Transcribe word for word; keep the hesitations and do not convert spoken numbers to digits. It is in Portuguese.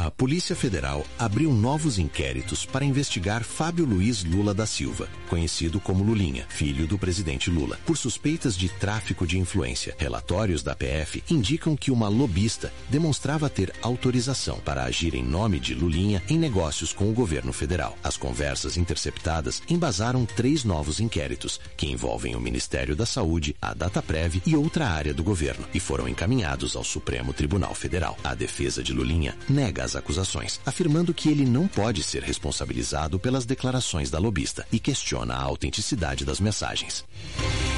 A Polícia Federal abriu novos inquéritos para investigar Fábio Luiz Lula da Silva, conhecido como Lulinha, filho do presidente Lula, por suspeitas de tráfico de influência. Relatórios da P F indicam que uma lobista demonstrava ter autorização para agir em nome de Lulinha em negócios com o governo federal. As conversas interceptadas embasaram três novos inquéritos, que envolvem o Ministério da Saúde, a Dataprev e outra área do governo, e foram encaminhados ao Supremo Tribunal Federal. A defesa de Lulinha nega as acusações, afirmando que ele não pode ser responsabilizado pelas declarações da lobista e questiona a autenticidade das mensagens.